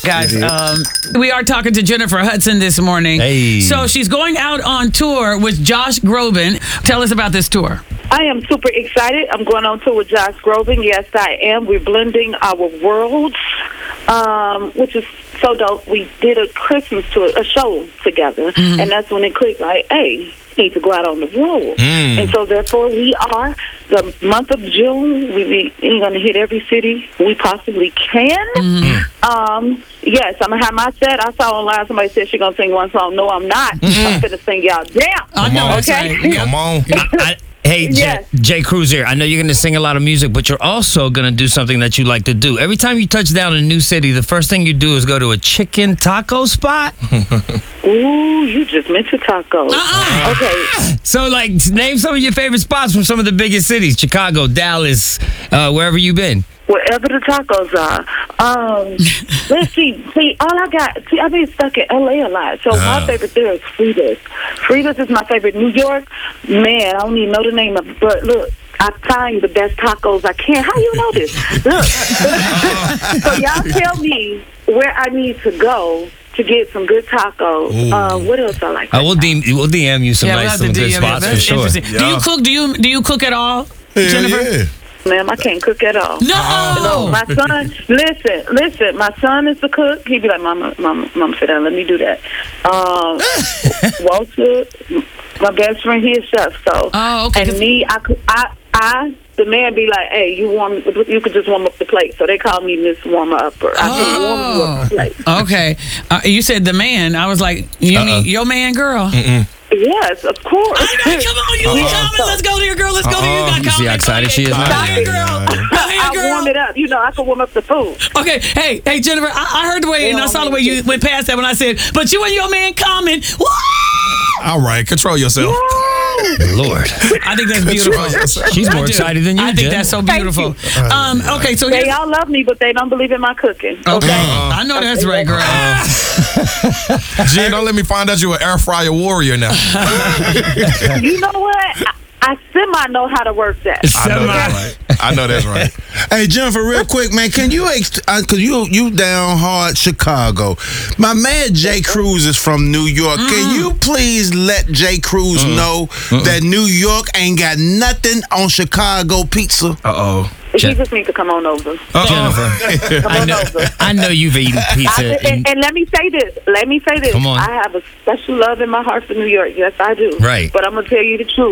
Guys, we are talking to Jennifer Hudson this morning. Hey. So she's going out on tour with Josh Groban. Tell us about this tour. I am super excited. I'm going on tour with Josh Groban. Yes, I am. We're blending our worlds, which is so dope. We did a Christmas tour, a show together, and that's when it clicked. Like, hey, need to go out on the road. And so therefore we are, the month of June, we're going to hit every city we possibly can. Yes, I'm going to have my set. I saw online somebody said she's going to sing one song. No, I'm not. I'm going to sing y'all down. I know, that's okay? right. Come on. Hey, Yes. Jay Cruz here. I know you're going to sing a lot of music, but you're also going to do something that you like to do. Every time you touch down in a new city, the first thing you do is go to a chicken taco spot. Ooh, you just mentioned tacos. Okay. So, like, name some of your favorite spots from some of the biggest cities. Chicago, Dallas, wherever you've been. Wherever the tacos are. Let's see. I've been stuck in LA a lot. So my favorite there is Frida's. Frida's is my favorite. New York, man, I don't even know the name of it. But look, I find the best tacos I can. How you know this? Look. So y'all tell me where I need to go to get some good tacos. What else I like? We'll DM you some nice, some good spots for sure. Do you cook? Do you cook at all, Jennifer? Yeah. Ma'am, I can't cook at all. No. My son, listen, my son is the cook. He'd be like, Mama, sit down, let me do that. Walter, my best friend, he is chef, so. Oh, okay. And me, the man be like, hey, you could just warm up the plate. So they call me Miss Warmer Upper. I can warm you up the plate. Okay. You said the man. I was like, you mean your man, girl? Yes, of course. Come on, you be coming. Let's go there, girl. Let's go there. You got See how excited she is now? Go ahead, girl. Go ahead, I girl. warm it up. You know, I can warm up the food. Okay, hey, Jennifer, I heard the way, and I saw the way you went past that when I said, but you and your man Common. All right, control yourself. Lord. I think that's beautiful. She's more excited than you, I think Jen. that's so beautiful. Okay, so They all love me, but they don't believe in my cooking. Okay, I know that's right, girl. Jen, don't let me find out you're an air fryer warrior now. You know what? I semi know how to work that. I know that's right. Hey, Jennifer, real quick, man, can you, because you down hard Chicago. My man Jay Cruz is from New York. Can you please let Jay Cruz know that New York ain't got nothing on Chicago pizza? He just needs to come on over. Jennifer, Come on over. I know you've eaten pizza. And let me say this. Come on. I have a special love in my heart for New York. Yes, I do. Right. But I'm going to tell you the truth.